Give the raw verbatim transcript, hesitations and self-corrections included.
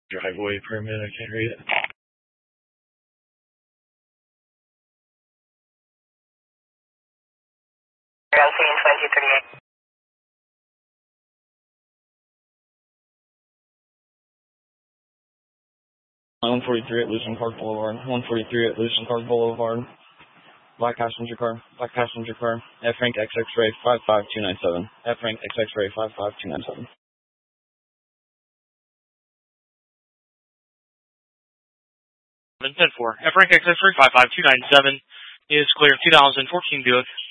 Driveway permit, I can't read it. twenty thirty-eight. one forty-three at Lucent Park Boulevard. one forty-three at Lucent Park Boulevard. Black passenger car. Black passenger car. F rank X X-ray five five two nine seven. F rank X X-ray five five two nine seven. ten four. F rank X X-ray five five two nine seven is clear. two thousand fourteen Buick.